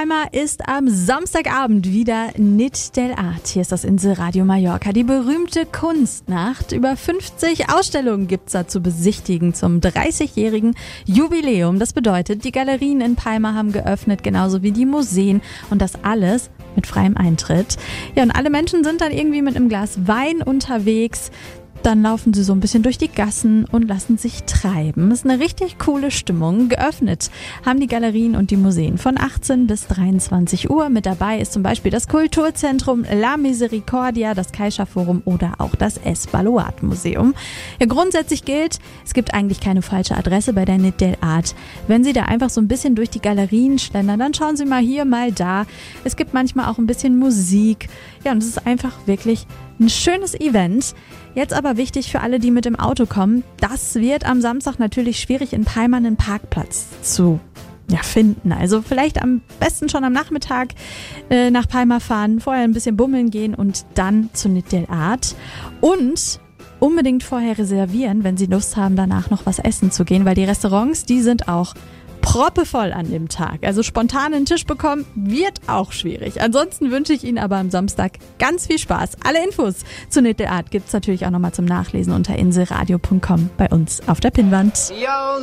Palma ist am Samstagabend wieder Nit del Art. Hier ist das Inselradio Mallorca, die berühmte Kunstnacht. Über 50 Ausstellungen gibt's da zu besichtigen zum 30-jährigen Jubiläum. Das bedeutet, die Galerien in Palma haben geöffnet, genauso wie die Museen. Und das alles mit freiem Eintritt. Ja, und alle Menschen sind dann irgendwie mit einem Glas Wein unterwegs. Dann laufen sie so ein bisschen durch die Gassen und lassen sich treiben. Das ist eine richtig coole Stimmung. Geöffnet haben die Galerien und die Museen von 18 bis 23 Uhr. Mit dabei ist zum Beispiel das Kulturzentrum La Misericordia, das Caixa-Forum oder auch das Es Baluart Museum. Ja, grundsätzlich gilt, es gibt eigentlich keine falsche Adresse bei der Nit del Art. Wenn Sie da einfach so ein bisschen durch die Galerien schlendern, dann schauen Sie mal hier, mal da. Es gibt manchmal auch ein bisschen Musik. Ja, und es ist einfach wirklich ein schönes Event. Jetzt aber wichtig für alle, die mit dem Auto kommen, das wird am Samstag natürlich schwierig, in Palma einen Parkplatz zu finden. Also vielleicht am besten schon am Nachmittag nach Palma fahren, vorher ein bisschen bummeln gehen und dann zu Nit del Art. Und unbedingt vorher reservieren, wenn Sie Lust haben, danach noch was essen zu gehen, weil die Restaurants, die sind auch proppevoll an dem Tag. Also spontan einen Tisch bekommen, wird auch schwierig. Ansonsten wünsche ich Ihnen aber am Samstag ganz viel Spaß. Alle Infos zu Nit del Art gibt's natürlich auch nochmal zum Nachlesen unter inselradio.com bei uns auf der Pinnwand.